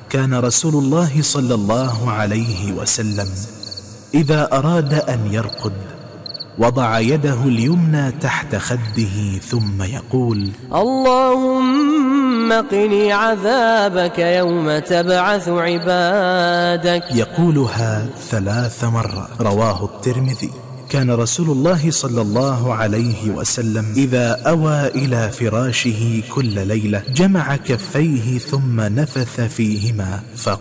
كان رسول الله صلى الله عليه وسلم إذا أراد أن يرقد وضع يده اليمنى تحت خده ثم يقول: اللهم قني عذابك يوم تبعث عبادك. يقولها 3 مرات. رواه الترمذي. كان رسول الله صلى الله عليه وسلم إذا أوى إلى فراشه كل ليلة جمع كفيه ثم نفث فيهما